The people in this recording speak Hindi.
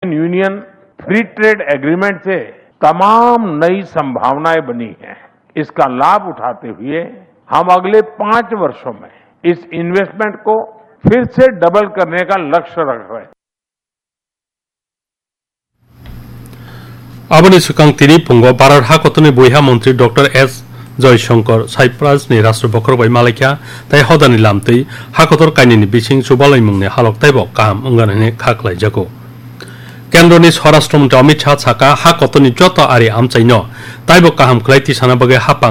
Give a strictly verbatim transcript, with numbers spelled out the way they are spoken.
यूनियन फ्री ट्रेड एग्रीमेंट से तमाम नई संभावनाएं बनी हैं। इसका लाभ उठाते हुए हम अगले पांच वर्षों में इस इन्वेस्टमेंट को फिर से डबल करने का लक्ष्य रख रहे हैं। आबोनि सिगां तिनि फुंगआव भारत हाखरनि बयहा मंत्री डॉक्टर एस जयशंकर साइप्रासनि राष्ट्रपति बै मालायखा ताइ हदानि लामतै हाखर कायनिनि बिसिं सुबालायमुंनि हालकताइबो गाहाम अंगानै खाख्लायजागौ केन्द्रनि स्वराष्ट्र मंत्री अमित शाह साका हाखरनि जत आरि आमचाइनो ताइबो गाहाम खलायथि साना बागै हापां